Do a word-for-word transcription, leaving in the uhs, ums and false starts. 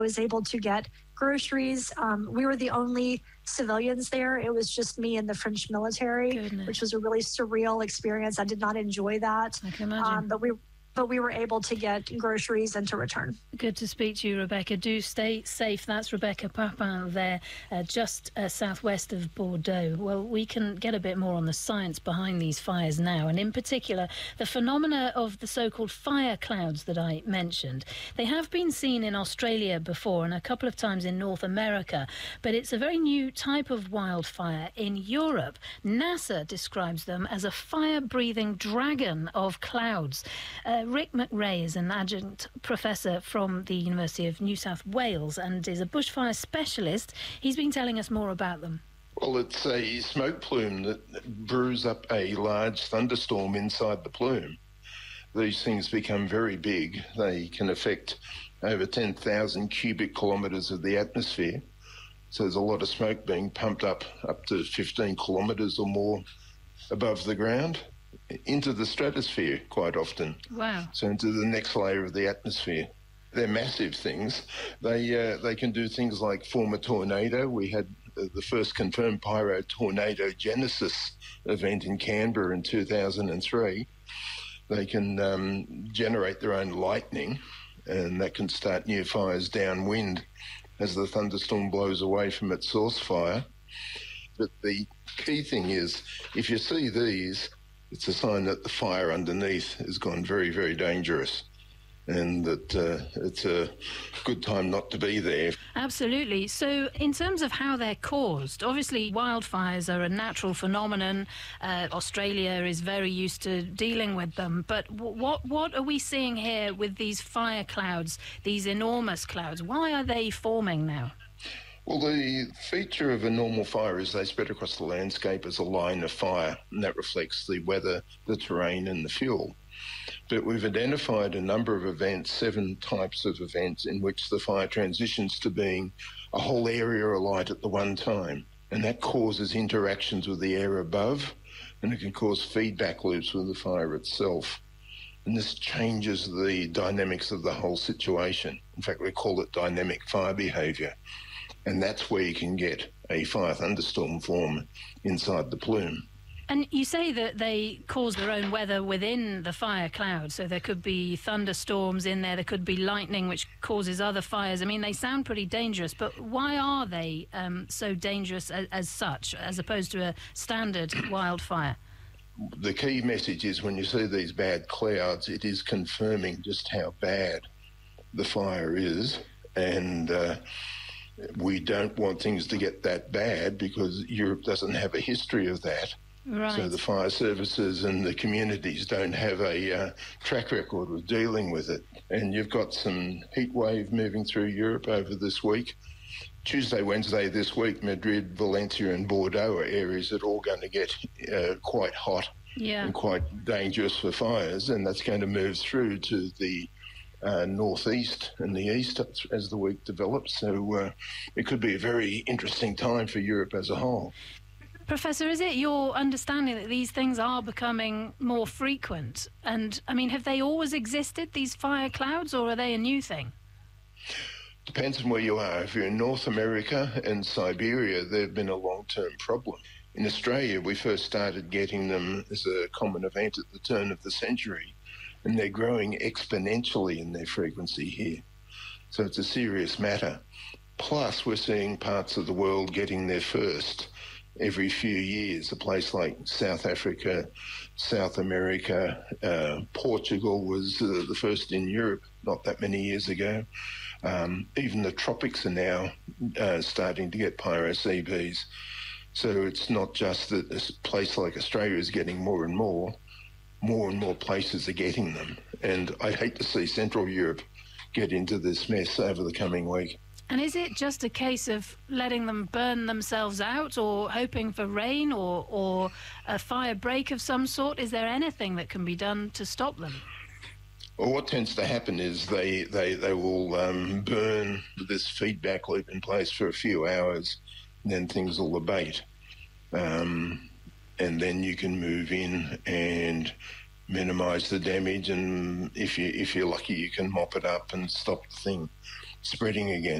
was able to get groceries. Um, we were the only civilians there. It was just me and the French military, Goodness. which was a really surreal experience. I did not enjoy that. I can imagine. Um, but we but we were able to get groceries and to return. Good to speak to you, Rebecca. Do stay safe. That's Rebecca Papin there, uh, just uh, southwest of Bordeaux. Well, we can get a bit more on the science behind these fires now, and in particular, the phenomena of the so-called fire clouds that I mentioned. They have been seen in Australia before and a couple of times in North America, but it's a very new type of wildfire in Europe. NASA describes them as a fire-breathing dragon of clouds. Uh, Rick McRae is an adjunct professor from the University of New South Wales and is a bushfire specialist. He's been telling us more about them. Well, it's a smoke plume that brews up a large thunderstorm inside the plume. These things become very big. They can affect over ten thousand cubic kilometres of the atmosphere. So there's a lot of smoke being pumped up, up to fifteen kilometres or more above the ground, into the stratosphere quite often. Wow. So into the next layer of the atmosphere. They're massive things. They uh, they can do things like form a tornado. We had uh, the first confirmed pyro tornado genesis event in Canberra in two thousand three. They can um, generate their own lightning, and that can start new fires downwind as the thunderstorm blows away from its source fire. But the key thing is, if you see these, it's a sign that the fire underneath has gone very, very dangerous, and that uh, it's a good time not to be there. Absolutely. So in terms of how they're caused, obviously wildfires are a natural phenomenon. Uh, Australia is very used to dealing with them. But w- what what are we seeing here with these fire clouds, these enormous clouds? Why are they forming now? Well, the feature of a normal fire is they spread across the landscape as a line of fire, and that reflects the weather, the terrain and the fuel. But we've identified a number of events, seven types of events, in which the fire transitions to being a whole area alight at the one time. And that causes interactions with the air above, and it can cause feedback loops with the fire itself. And this changes the dynamics of the whole situation. In fact, we call it dynamic fire behaviour. And that's where you can get a fire thunderstorm form inside the plume. And you say that they cause their own weather within the fire cloud, so there could be thunderstorms in there, there could be lightning which causes other fires. I mean, they sound pretty dangerous, but why are they um, so dangerous as, as such, as opposed to a standard wildfire? The key message is when you see these bad clouds, it is confirming just how bad the fire is, and uh, we don't want things to get that bad because Europe doesn't have a history of that. Right. So the fire services and the communities don't have a uh, track record of dealing with it. And you've got some heat wave moving through Europe over this week. Tuesday, Wednesday this week, Madrid, Valencia and Bordeaux are areas that are all going to get uh, quite hot yeah. and quite dangerous for fires, and that's going to move through to the uh, northeast and the east as the week develops. So uh, it could be a very interesting time for Europe as a whole. Professor, is it your understanding that these things are becoming more frequent? And, I mean, have they always existed, these fire clouds, or are they a new thing? Depends on where you are. If you're in North America and Siberia, they've been a long-term problem. In Australia, we first started getting them as a common event at the turn of the century, and they're growing exponentially in their frequency here. So it's a serious matter. Plus, we're seeing parts of the world getting there first every few years. A place like South Africa, South America, uh, Portugal was uh, the first in Europe not that many years ago. Um, even the tropics are now uh, starting to get pyro-C Bs. So it's not just that a place like Australia is getting more and more, more and more places are getting them. And I'd hate to see Central Europe get into this mess over the coming week. And is it just a case of letting them burn themselves out, or hoping for rain, or, or a fire break of some sort? Is there anything that can be done to stop them? Well, what tends to happen is they, they, they will um, burn with this feedback loop in place for a few hours, and then things will abate. Um, and then you can move in and minimise the damage, and if, you, if you're lucky, you can mop it up and stop the thing. spreading again.